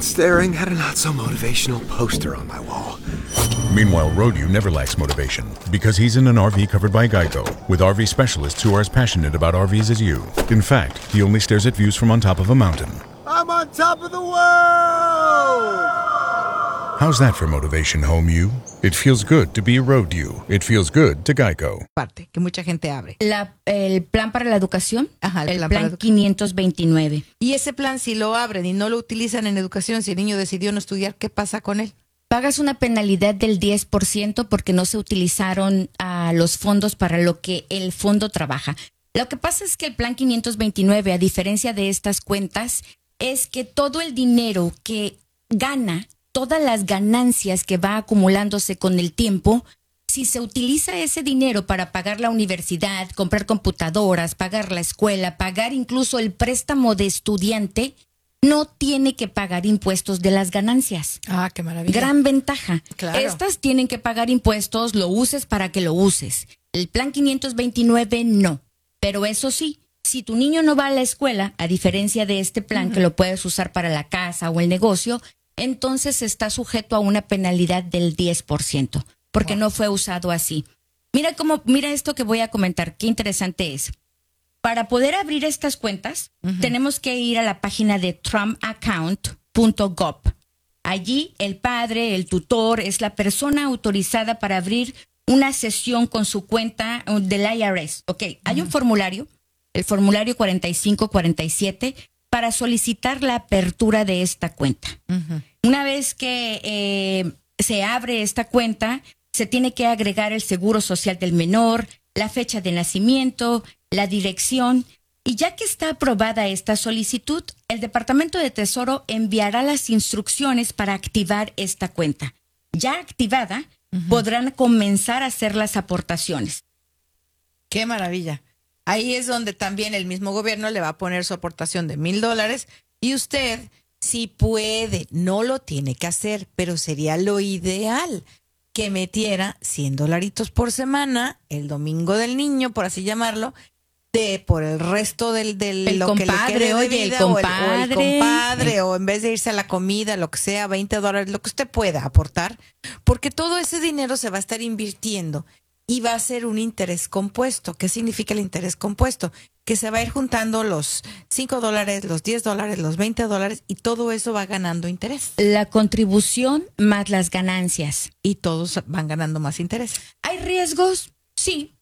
and staring at a not-so-motivational poster on my wall. Meanwhile, Roadview never lacks motivation because he's in an RV covered by Geico with RV specialists who are as passionate about RVs as you. In fact, he only stares at views from on top of a mountain. I'm on top of the world! How's that for motivation, home you? It feels good to be a Roadview. It feels good to Geico. Parte que mucha gente abre. El plan para la educación, Ajá, el plan 529. Y ese plan, si lo abren y no lo utilizan en educación, si el niño decidió no estudiar, ¿qué pasa con él? Pagas una penalidad del 10% porque no se utilizaron los fondos para lo que el fondo trabaja. Lo que pasa es que el plan 529, a diferencia de estas cuentas, es que todo el dinero que gana, todas las ganancias que va acumulándose con el tiempo, si se utiliza ese dinero para pagar la universidad, comprar computadoras, pagar la escuela, pagar incluso el préstamo de estudiante, no tiene que pagar impuestos de las ganancias. Ah, qué maravilla. Gran ventaja. Claro. Estas tienen que pagar impuestos, lo uses para que lo uses. El plan 529 no. Pero eso sí, si tu niño no va a la escuela, a diferencia de este plan que lo puedes usar para la casa o el negocio, entonces está sujeto a una penalidad del 10%, porque no fue usado así. Mira esto que voy a comentar, qué interesante es. Para poder abrir estas cuentas, tenemos que ir a la página de trumaccount.gov. Allí el padre, el tutor, es la persona autorizada para abrir una sesión con su cuenta del IRS. Ok, hay un formulario, el formulario 4547, para solicitar la apertura de esta cuenta. Una vez que se abre esta cuenta, se tiene que agregar el seguro social del menor, la fecha de nacimiento, la dirección, y ya que está aprobada esta solicitud, el Departamento de Tesoro enviará las instrucciones para activar esta cuenta. Ya activada, podrán comenzar a hacer las aportaciones. Qué maravilla. Ahí es donde también el mismo gobierno le va a poner su aportación de $1,000 y usted, si puede, no lo tiene que hacer, pero sería lo ideal que metiera $100 por semana, el domingo del niño, por así llamarlo, por el resto del lo compadre, que le quede de oye, vida, el compadre. o en vez de irse a la comida, lo que sea, $20, lo que usted pueda aportar, porque todo ese dinero se va a estar invirtiendo y va a ser un interés compuesto. ¿Qué significa el interés compuesto? Que se va a ir juntando los $5, los $10, los $20 y todo eso va ganando interés. La contribución más las ganancias. Y todos van ganando más interés. ¿Hay riesgos? Sí.